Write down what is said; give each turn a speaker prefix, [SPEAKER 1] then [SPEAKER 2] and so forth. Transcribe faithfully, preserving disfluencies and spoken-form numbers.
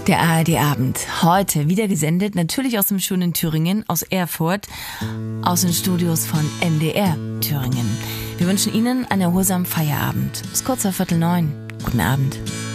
[SPEAKER 1] Der A R D-Abend. Heute wieder gesendet, natürlich aus dem schönen Thüringen, aus Erfurt, aus den Studios von M D R Thüringen. Wir wünschen Ihnen einen erholsamen Feierabend. Bis kurz vor Viertel neun. Guten Abend.